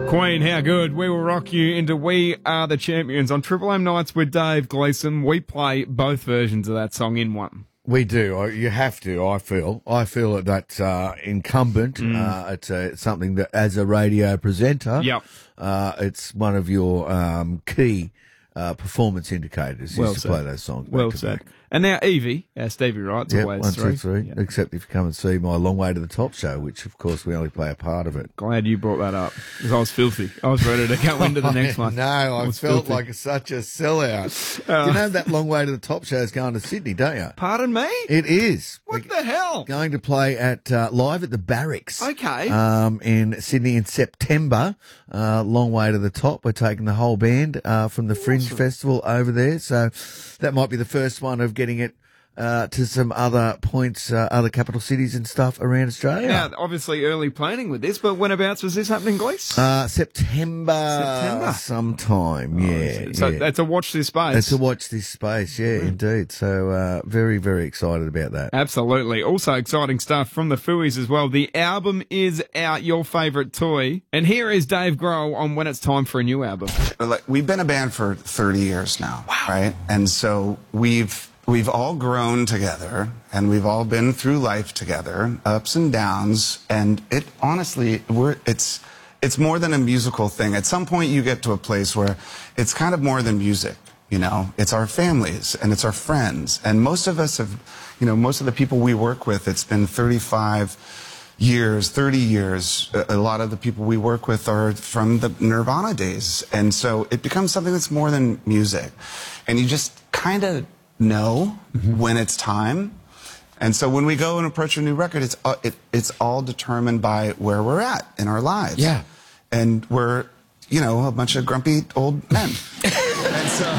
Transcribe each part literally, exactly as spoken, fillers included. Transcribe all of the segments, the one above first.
Queen, how good. We will rock you into We Are the Champions on Triple M Nights with Dave Gleeson. We play both versions of that song in one. We do. You have to, I feel. I feel that that's uh, incumbent. Mm. Uh, it's uh, something that, as a radio presenter, yep. uh, it's one of your um, key uh, performance indicators well is to said. play those songs back well to said. back. And now Evie, our Stevie Wright's yep, always one, three. two, three. Yep. Except if you come and see my Long Way to the Top show, which, of course, we only play a part of it. Glad you brought that up, because I was filthy. I was ready to go into the next one. No, I, I felt filthy. like such a sellout. Uh, you know that Long Way to the Top show is going to Sydney, don't you? Pardon me? It is. What We're the hell? Going to play at uh, live at the Barracks. Okay. Um, in Sydney in September. Uh, Long Way to the Top. We're taking the whole band uh, from the Fringe awesome. Festival over there. So that might be the first one of getting it Uh, to some other points, uh, other capital cities and stuff around Australia. Now, obviously early planning with this, but whenabouts was this happening, Glees? Uh, September. September. Sometime, yeah. Oh, so yeah. that's a watch this space. That's a watch this space, yeah, mm. indeed. So, uh, very, very excited about that. Absolutely. Also exciting stuff from the Fooey's as well. The album is out, Your Favourite Toy. And here is Dave Grohl on when it's time for a new album. We've been a band for thirty years now, wow. right? And so we've... We've all grown together, and we've all been through life together, ups and downs, and it honestly, we're, it's, it's more than a musical thing. At some point, you get to a place where it's kind of more than music, you know? It's our families, and it's our friends, and most of us have, you know, most of the people we work with, it's been thirty-five years, thirty years. A lot of the people we work with are from the Nirvana days, and so it becomes something that's more than music. And you just kind of know mm-hmm. when it's time. And so when we go and approach a new record, it's uh, it, it's all determined by where we're at in our lives. Yeah. And we're, you know, a bunch of grumpy old men. And so...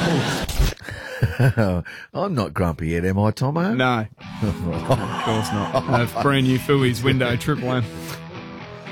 I'm not grumpy yet, am I, Tomo? No. Of course not. A brand new Fooey's window, Triple M.